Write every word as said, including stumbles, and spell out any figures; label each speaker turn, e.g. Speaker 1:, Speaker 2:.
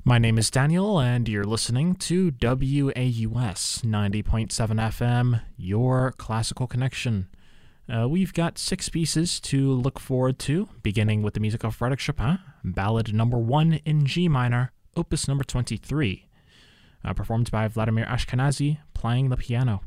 Speaker 1: My name is Daniel, and you're listening to W A U S ninety point seven F M, your classical connection. Uh, we've got six pieces to look forward to, beginning with the music of Frédéric Chopin, Ballad number one in G minor, opus number twenty-three, uh, performed by Vladimir Ashkenazy, playing the piano.